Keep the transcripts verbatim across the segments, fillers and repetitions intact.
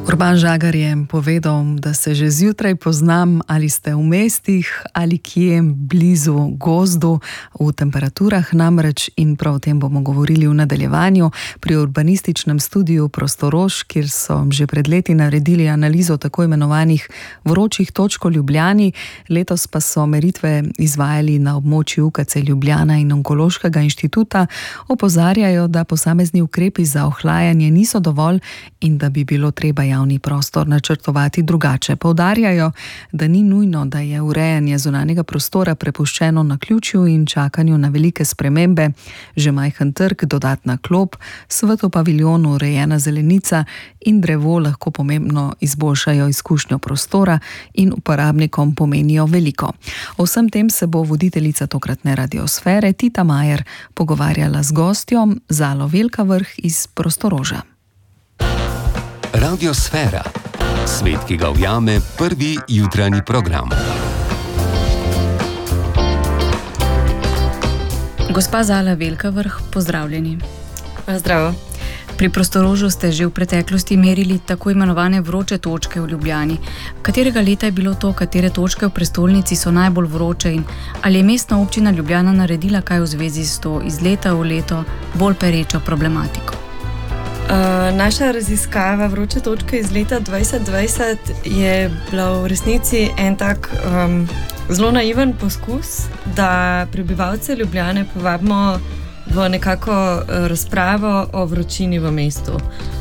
Urban Žagar je povedal, da se že zjutraj poznam, ali ste v mestih ali kje blizu gozdu, v temperaturah namreč, in prav o tem bomo govorili v nadaljevanju pri urbanističnem studiu Prostorož, kjer so že pred leti naredili analizo tako imenovanih vročih točk v Ljubljani, letos pa so meritve izvajali na območju U K C Ljubljana in Onkološkega inštituta. Opozarjajo, da posamezni ukrepi za ohlajanje niso dovolj in da bi bilo treba javni prostor načrtovati drugače. Poudarjajo, da ni nujno, da je urejanje zunanjega prostora prepuščeno naključju in čakanju na velike spremembe. Že majhen trg, dodatna klop, svet v paviljonu, urejena zelenica in drevo lahko pomembno izboljšajo izkušnjo prostora in uporabnikom pomenijo veliko. O vsem tem se bo voditeljica tokratne radiosfere Tita Majer pogovarjala z gostjo Zalo Velkavrh iz Prostoroža. Radiosfera. Svet, ki ga ujame prvi jutranji program. Gospa Zala Velkavrh, pozdravljeni. Zdravo. Pri Prostorožu ste že v preteklosti merili tako imenovane vroče točke v Ljubljani. Katerega leta je bilo to, katere točke v prestolnici so najbolj vroče in ali je mestna občina Ljubljana naredila kaj v zvezi s to iz leta v leto bolj perečo problematiko? Uh, naša raziskava vroče točke iz leta dvajset dvajset je bila v resnici en tak um, zelo naiven poskus, da prebivalce Ljubljane povabimo v nekako uh, razpravo o vročini v mestu.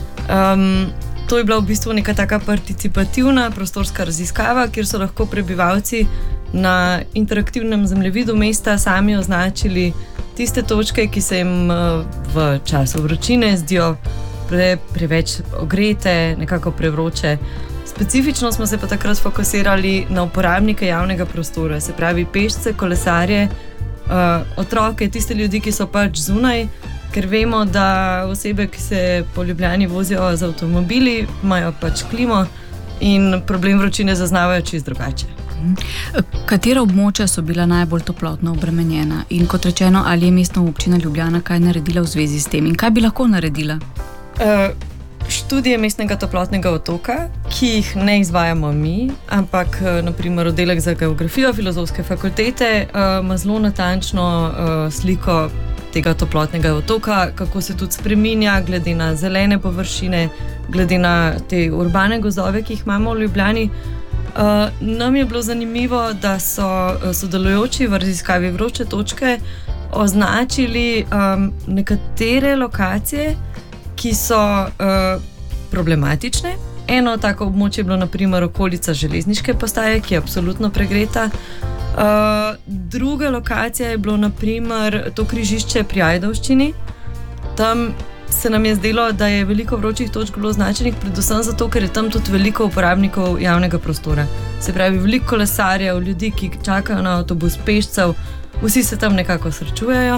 Um, to je bila v bistvu neka taka participativna prostorska raziskava, kjer so lahko prebivalci na interaktivnem zemljevidu mesta sami označili tiste točke, ki se jim uh, v času vročine zdijo Pre, preveč ogrete, nekako prevroče. Specifično smo se pa takrat fokusirali na uporabnike javnega prostora, se pravi pešce, kolesarje, uh, otroke, tiste ljudi, ki so pač zunaj, ker vemo, da osebe, ki se po Ljubljani vozijo z avtomobili, imajo pač klimo in problem vročine zaznavajo čisto drugače. Katera območja so bila najbolj toplotno obremenjena in kot rečeno, ali je mestna občina Ljubljana kaj naredila v zvezi s tem in kaj bi lahko naredila? Uh, študije mestnega toplotnega otoka, ki jih ne izvajamo mi, ampak uh, naprimer oddelek za geografijo Filozofske fakultete uh, ima zelo natančno uh, sliko tega toplotnega otoka, kako se tudi spreminja glede na zelene površine, glede na te urbane gozdove, ki jih imamo v Ljubljani. Uh, nam je bilo zanimivo, da so uh, sodelujoči v raziskavi vroče točke označili um, nekatere lokacije, ki so uh, problematične. Eno tako območje je bilo naprimer okolica železniške postaje, ki je absolutno pregreta. Uh, druga lokacija je bilo naprimer to križišče pri Ajdovščini. Tam se nam je zdelo, da je veliko vročih točk bilo označenih, predvsem zato, ker je tam tudi veliko uporabnikov javnega prostora. Se pravi, veliko kolesarjev, ljudi, ki čakajo na avtobus, pešcev, vsi se tam nekako srečujejo.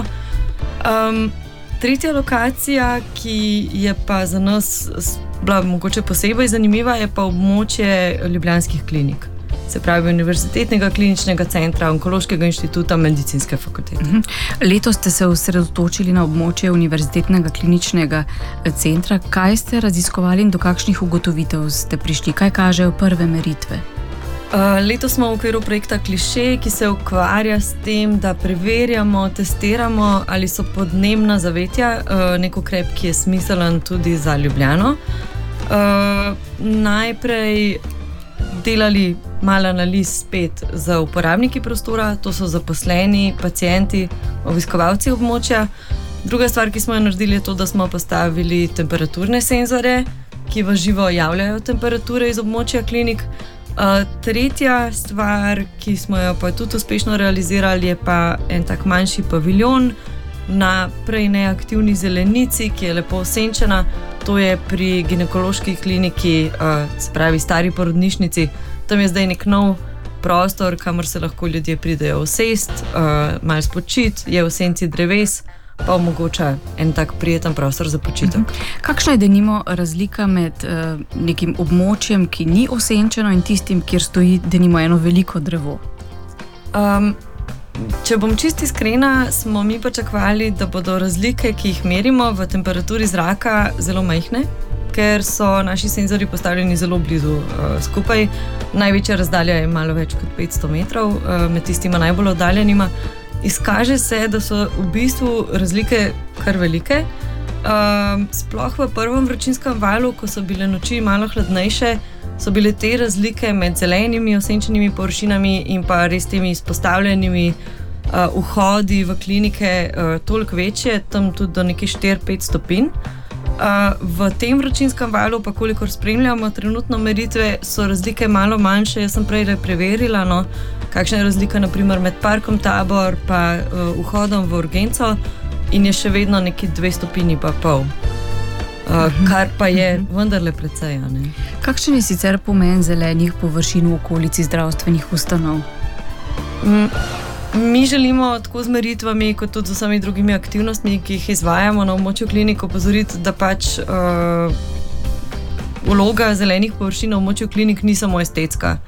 Um, Tretja lokacija, ki je pa za nas bila mogoče posebej zanimiva, je pa območje ljubljanskih klinik. Se pravi, Univerzitetnega kliničnega centra, Onkološkega inštituta, Medicinske fakultete. Mhm. Letos ste se osredotočili na območje Univerzitetnega kliničnega centra. Kaj ste raziskovali in do kakšnih ugotovitev ste prišli? Kaj kažejo prve meritve? Uh, letos smo v okviru projekta Kliše, ki se ukvarja s tem, da preverjamo, testiramo, ali so podnebna zavetja uh, nek ukrep, ki je smiselen tudi za Ljubljano. Uh, najprej delali malo analiz spet za uporabniki prostora, to so zaposleni, pacienti, obiskovalci območja. Druga stvar, ki smo jo naredili, je to, da smo postavili temperaturne senzore, ki v živo javljajo temperature iz območja klinik. Uh, tretja stvar, ki smo jo pa tudi uspešno realizirali, je pa en tak manjši paviljon na prej neaktivni zelenici, ki je lepo osenčena. To je pri ginekološki kliniki, uh, se pravi stari porodnišnici. Tam je zdaj nek nov prostor, kamor se lahko ljudje pridejo usest, uh, malo spočit, je v senci dreves, pa omogoča en tak prijeten prostor za počitek. Uh-huh. Kakšna je denimo razlika med uh, nekim območjem, ki ni osenčeno, in tistim, kjer stoji denimo eno veliko drevo? Um, če bom čisto iskrena, smo mi pričakovali, da bodo razlike, ki jih merimo v temperaturi zraka, zelo majhne, ker so naši senzorji postavljeni zelo blizu uh, skupaj. Največja razdalja je malo več kot petsto metrov, uh, med tistima najbolj oddaljenima. Izkaže se, da so v bistvu razlike kar velike. Uh, sploh v prvem vročinskem valu, ko so bile noči malo hladnejše, so bile te razlike med zelenimi osenčenimi površinami in pa res temi izpostavljenimi uh, vhodi v klinike uh, toliko večje, tam tudi do nekih štiri pet stopinj. Uh, v tem vročinskem valu, pa kolikor spremljamo trenutno meritve, so razlike malo manjše. Jaz sem prej preverila, no, kakšna je razlika naprimer med parkom Tabor pa uh, vhodom v urgenco in je še vedno neki dve stopinji pa pol. Uh, kar pa je vendarle precej. Ne? Kakšen je sicer pomen zelenih površin v okolici zdravstvenih ustanov? Mm, mi želimo tako z meritvami, kot tudi z vsemi drugimi aktivnostmi, ki jih izvajamo na območju klinik, opozoriti, da pač uh, vloga zelenih površin na območju klinik ni samo estetska.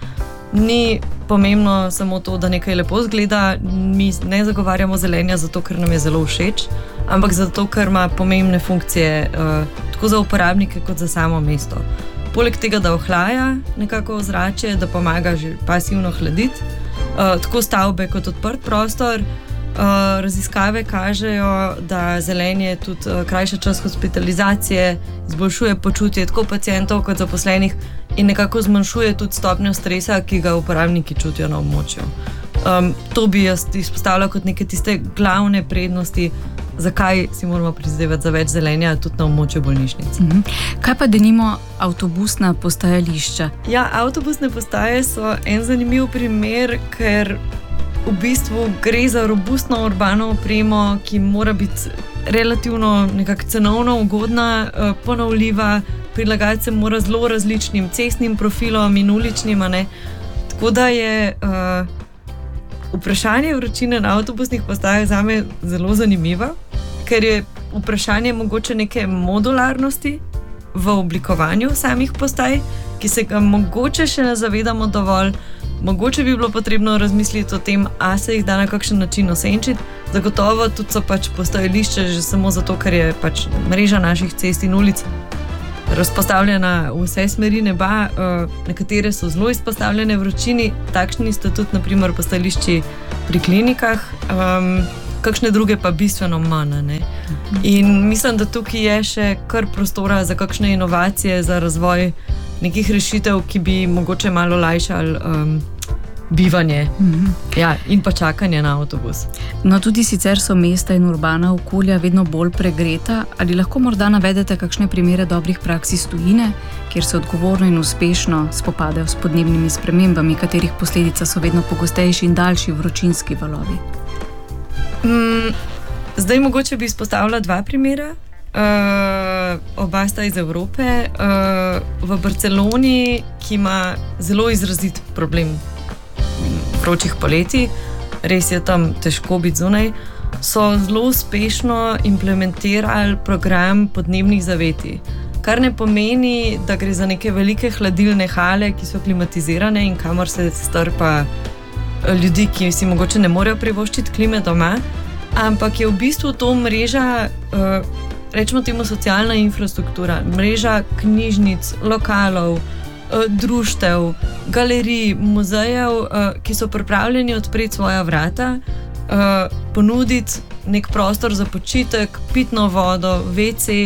Ni pomembno samo to, da nekaj lepo izgleda. Mi ne zagovarjamo zelenja zato, ker nam je zelo všeč, ampak zato, ker ima pomembne funkcije uh, tako za uporabnike kot za samo mesto. Poleg tega, da ohlaja nekako ozračje, da pomaga že pasivno hladiti, uh, tako stavbe kot odprt prostor. Uh, raziskave kažejo, da zelenje tudi uh, krajša čas hospitalizacije, izboljšuje počutje tako pacientov kot zaposlenih in nekako zmanjšuje tudi stopnjo stresa, ki ga uporabniki čutijo na območju. Um, to bi jaz izpostavila kot neke tiste glavne prednosti, zakaj si moramo prizadevati za več zelenja tudi na območju bolnišnic. Mhm. Kaj pa denimo avtobusna postajališča? Ja, avtobusne postaje so en zanimiv primer, ker v bistvu gre za robustno urbano opremo, ki mora biti relativno nekako cenovno ugodna, ponovljiva, prilagajati se mora zelo različnim cestnim profilom in uličnim. Ne? Tako da je uh, vprašanje vročine na avtobusnih postajah zame zelo zanimivo, ker je vprašanje mogoče neke modularnosti v oblikovanju samih postaj, ki se ga mogoče še ne zavedamo dovolj. Mogoče bi bilo potrebno razmisliti o tem, a se jih da na kakšen način osenčiti. Zagotovo tudi so pač postajališče že samo zato, ker je pač mreža naših cest in ulic razpostavljena v vse smeri neba. Nekatere so zelo izpostavljene vročini, takšni sta tudi naprimer postajališči pri klinikah, um, kakšne druge pa bistveno manj. Ne? In mislim, da tukaj je še kar prostora za kakšne inovacije, za razvoj nekih rešitev, ki bi mogoče malo lajšali um, bivanje mm-hmm. ja, in pa čakanje na avtobus. No, tudi sicer so mesta in urbana okolja vedno bolj pregreta. Ali lahko morda navedete kakšne primere dobrih praks iz tujine, kjer se odgovorno in uspešno spopadajo s podnebnimi spremembami, katerih posledica so vedno pogostejši in daljši vročinski valovi? Mm, zdaj mogoče bi izpostavila dva primera. Uh, oba sta iz Evrope. Uh, v Barceloni, ki ima zelo izrazit problem vročih poletij, res je tam težko biti zunaj, so zelo uspešno implementirali program podnebnih zavetij. Kar ne pomeni, da gre za neke velike hladilne hale, ki so klimatizirane in kamor se strpa ljudi, ki si mogoče ne morejo privoščiti klime doma, ampak je v bistvu to mreža, uh, rečemo temu socialna infrastruktura, mreža knjižnic, lokalov, društev, galerij, muzejev, ki so pripravljeni odpreti svoja vrata, ponuditi nek prostor za počitek, pitno vodo, ve ce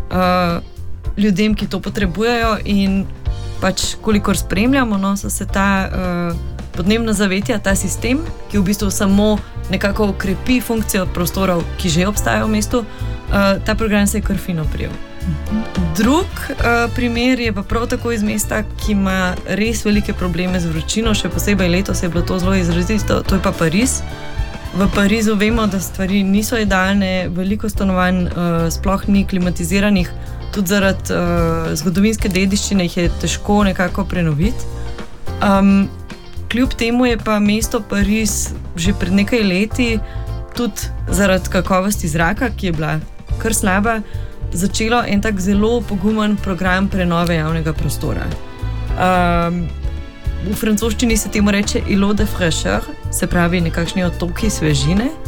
ljudem, ki to potrebujejo. In pač kolikor spremljamo, no, so se ta podnebna zavetja, ta sistem, ki v bistvu samo nekako ukrepi funkcijo prostorov, ki že obstajajo v mestu, Uh, ta program se je kar fino prijel. Drug uh, primer je pa prav tako iz mesta, ki ima res velike probleme z vročino, še posebej letos je bilo to zelo izrazito, to je pa Pariz. V Parizu vemo, da stvari niso idealne, veliko stanovanj uh, sploh ni klimatiziranih, tudi zaradi uh, zgodovinske dediščine jih je težko nekako prenoviti. Um, kljub temu je pa mesto Pariz že pred nekaj leti, tudi zaradi kakovosti zraka, ki je bila kar slaba, začelo en tak zelo pogumen program prenove javnega prostora. Um, v francoščini se temu reče îlot de fraîcheur, se pravi nekakšni otoki svežine.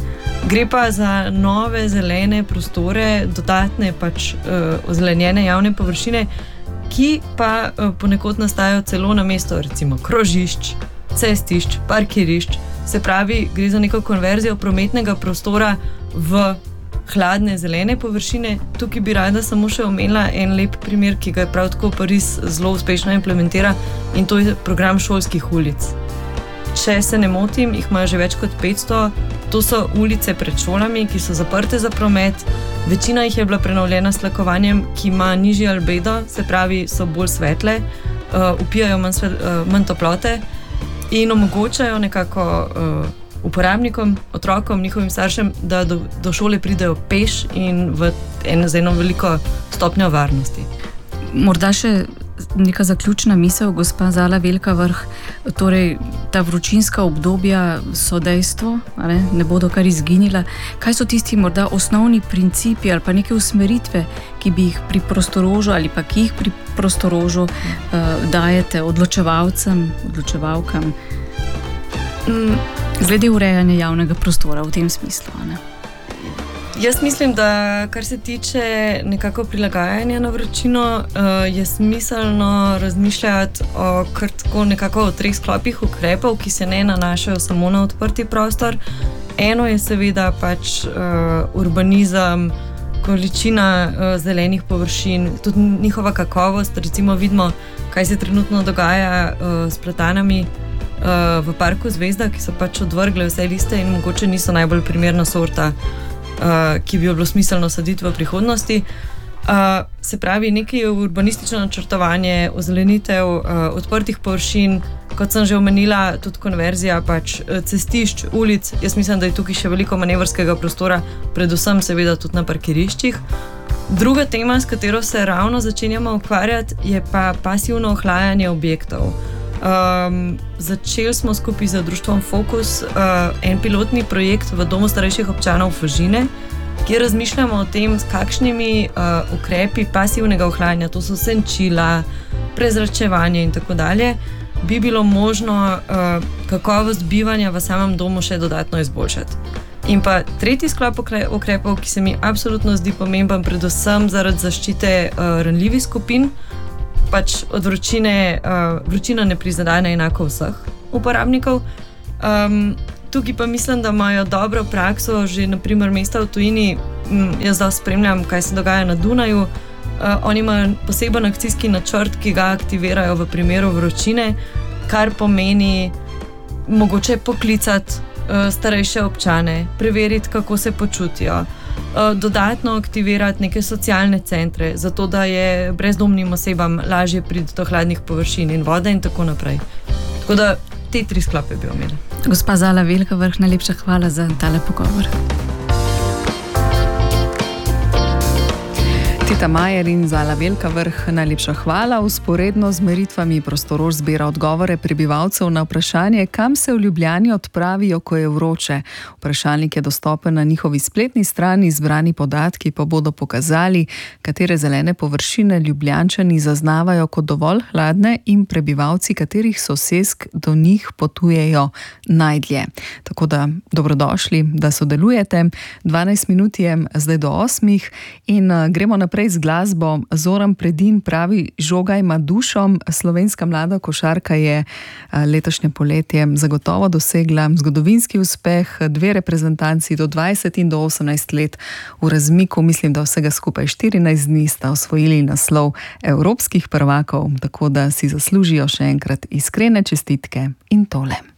Gre pa za nove zelene prostore, dodatne pač uh, ozelenjene javne površine, ki pa uh, ponekod nastajajo celo na mesto recimo krožišč, cestišč, parkirišč. Se pravi, gre za neko konverzijo prometnega prostora v hladne zelene površine. Tukaj bi rada samo še omenila en lep primer, ki ga je prav tako Pariz zelo uspešno implementira, in to je program šolskih ulic. Če se ne motim, jih imajo že več kot petsto. To so ulice pred šolami, ki so zaprte za promet. Večina jih je bila prenovljena s tlakovanjem, ki ima nižji albedo, se pravi, so bolj svetle, uh, vpijajo manj, svet, uh, manj toplote in omogočajo nekako uh, uporabnikom, otrokom, njihovim staršem, da do, do šole pridejo peš in v en, z eno veliko stopnjo varnosti. Morda še neka zaključna misel, gospa Zala Velka Vrh, torej ta vročinska obdobja so dejstvo, ne, ne bodo kar izginila. Kaj so tisti morda osnovni principi ali pa neke usmeritve, ki bi jih pri Prostorožu ali pa ki jih pri Prostorožu uh, dajete odločevalcem, odločevalkam, mm, glede urejanja javnega prostora v tem smislu, ne? Jaz mislim, da kar se tiče nekako prilagajanja na vročino, je smiselno razmišljati o kar tako nekako o treh sklopih ukrepov, ki se ne nanašajo samo na odprti prostor. Eno je seveda pač urbanizem, količina zelenih površin, tudi njihova kakovost. Recimo vidimo, kaj se trenutno dogaja s platanami v parku Zvezda, ki so pač odvrgle vse liste in mogoče niso najbolj primerna sorta, Uh, ki bi jo bilo smiselno saditi v prihodnosti. Uh, se pravi, nekaj urbanistično načrtovanje, ozelenitev uh, odprtih površin, kot sem že omenila, tudi konverzija pač cestišč, ulic. Jaz mislim, da je tukaj še veliko manevrskega prostora, predvsem seveda tudi na parkiriščih. Druga tema, s katero se ravno začenjamo ukvarjati, je pa pasivno ohlajanje objektov. Um, začeli smo skupaj z društvom Fokus uh, en pilotni projekt v Domu starejših občanov Fužine, kjer razmišljamo o tem, s kakšnimi uh, ukrepi pasivnega ohlajanja, to so senčila, prezračevanje in tako dalje, bi bilo možno uh, kakovost bivanja v samem domu še dodatno izboljšati. In pa tretji sklop ukrepov, ki se mi absolutno zdi pomemben, predvsem zaradi zaščite uh, ranljivih skupin. Pač od vročine, uh, vročina ne prizadene enako vseh uporabnikov. Um, tukaj pa mislim, da imajo dobro prakso že naprimer mesta v tujini. M, jaz da spremljam, kaj se dogaja na Dunaju. Uh, oni imajo poseben akcijski načrt, ki ga aktivirajo v primeru vročine, kar pomeni mogoče poklicati uh, starejše občane, preveriti, kako se počutijo. Dodatno aktivirati neke socialne centre, zato da je brezdomnim osebam lažje priti do hladnih površin in vode in tako naprej. Tako da te tri sklope bi omenili. Gospa Zala Velka Vrh, najlepša hvala za tale pogovor. Tita Majer in Zala Velka Vrh, najlepša hvala. Vzporedno z meritvami Prostorož zbira odgovore prebivalcev na vprašanje, kam se v Ljubljani odpravijo, ko je vroče. Vprašalnik je dostopen na njihovi spletni strani, zbrani podatki pa bodo pokazali, katere zelene površine Ljubljančani zaznavajo kot dovolj hladne in prebivalci, katerih sosesk do njih potujejo najdlje. Tako da dobrodošli, da sodelujete. dvanajst minut je zdaj do osmih in gremo naprej z glasbo. Zoran Predin pravi, žoga ima dušo. Slovenska mlada košarka je letošnje poletje zagotovo dosegla zgodovinski uspeh. Dve reprezentanci do dvajset in do osemnajst let v razmiku, mislim, da vsega skupaj štirinajst dni sta osvojili naslov evropskih prvakov, tako da si zaslužijo še enkrat iskrene čestitke in tole.